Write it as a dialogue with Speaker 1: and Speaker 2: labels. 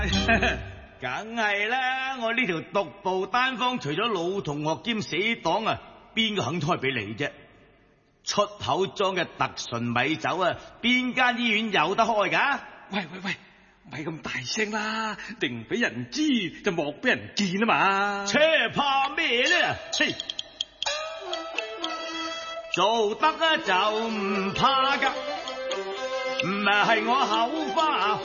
Speaker 1: 梗係啦，我呢條獨步單方，除咗老同學兼死黨啊，邊個肯開俾你啫？出口裝嘅特純米酒啊，邊間醫院有得開噶？
Speaker 2: 喂，咪咁大聲啦，定俾人知就莫俾人見啊嘛！
Speaker 1: 車怕咩呢？嘿，做得啊就唔怕噶，唔係我口花。